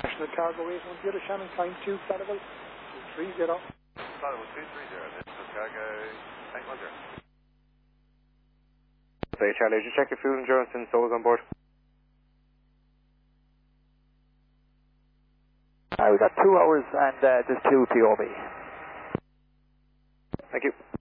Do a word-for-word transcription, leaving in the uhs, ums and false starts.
National Cargo eight one zero, Shannon, time two, Flavival, two three zero. Flavival two three zero, National Cargo eight one zero. Say, Charlie, just check your fuel endurance and souls on board. Uh, we got two hours and uh, there's two P O B. Thank you.